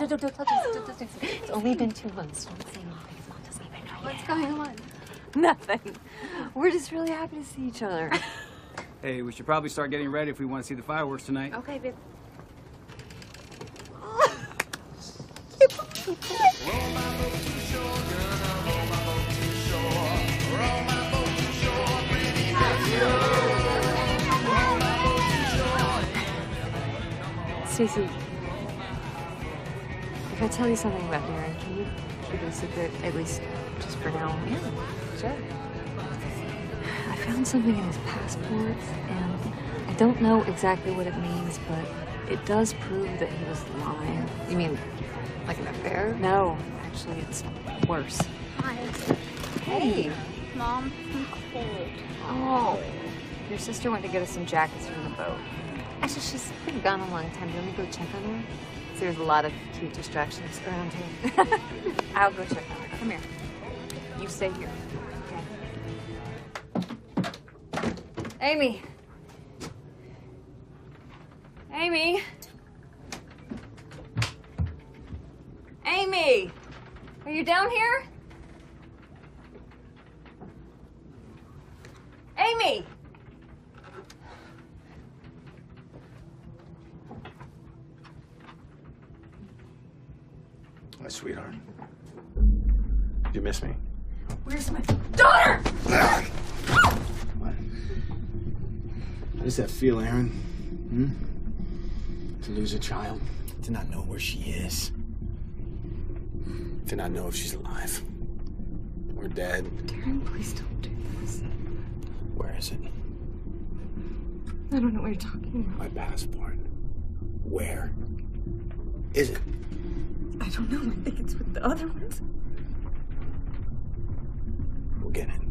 don't touch it. It's only been 2 months. Don't say anything. Mom doesn't even know. What's going on? Nothing. We're just really happy to see each other. Hey, we should probably start getting ready if we want to see the fireworks tonight. Okay, babe. Stacey, if I tell you something about Darren, can you keep it a secret, at least just for now? Yeah, sure. I found something in his passport, and I don't know exactly what it means, but it does prove that he was lying. You mean like an affair? No, actually, it's worse. Hi. Hey. Mom, I'm cold. Oh. Your sister went to get us some jackets from the boat. Actually, she's been gone a long time. Do you want me to go check on her? There's a lot of cute distractions around here. I'll go check on her. Come here. You stay here. Okay. Amy. Amy. Amy. Are you down here? Amy. Hi, sweetheart. Did you miss me? Where's my daughter? What? How does that feel, Aaron? To lose a child? To not know where she is? To not know if she's alive? Or dead? Darren, please don't do this. Where is it? I don't know what you're talking about. My passport. Where is it? I don't know. I think it's with the other ones. We'll get it.